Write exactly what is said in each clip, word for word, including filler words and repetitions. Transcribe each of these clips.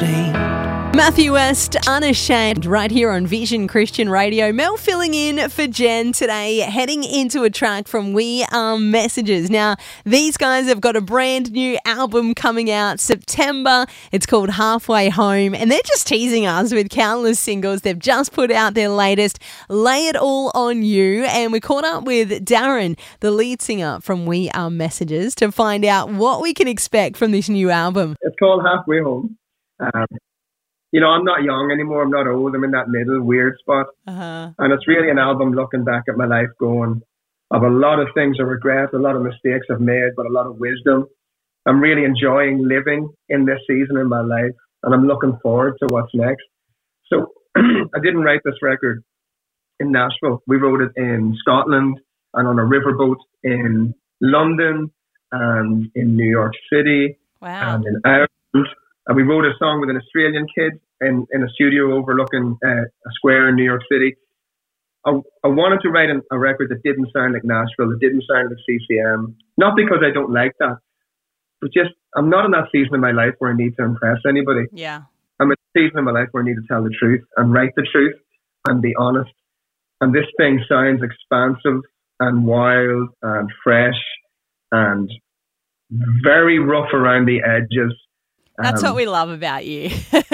unashamed. Matthew West, Unashamed, right here on Vision Christian Radio. Mel filling in for Jen today, heading into a track from We Are Messages. Now, these guys have got a brand new album coming out September. It's called Halfway Home, and they're just teasing us with countless singles. They've just put out their latest, Lay It All On You, and we caught up with Darren, the lead singer from We Are Messages, to find out what we can expect from this new album. It's called Halfway Home. Um, You know, I'm not young anymore. I'm not old. I'm in that middle weird spot. Uh-huh. And it's really an album looking back at my life going, I've a lot of things I regret, a lot of mistakes I've made, but a lot of wisdom. I'm really enjoying living in this season in my life, and I'm looking forward to what's next. So I didn't write this record in Nashville. We wrote it in Scotland and on a riverboat in London and in New York City Wow. and in Ireland. And we wrote a song with an Australian kid in, in a studio overlooking uh, a square in New York City. I, I wanted to write an, a record that didn't sound like Nashville, that didn't sound like C C M. Not because I don't like that, but just I'm not in that season of my life where I need to impress anybody. Yeah. I'm in a season of my life where I need to tell the truth and write the truth and be honest. And this thing sounds expansive and wild and fresh and very rough around the edges. That's Um, what we love about you.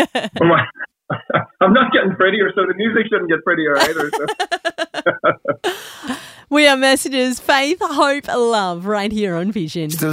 I'm not getting prettier, so the music shouldn't get prettier either. So. We Are Messages, faith, hope, love, right here on Vision.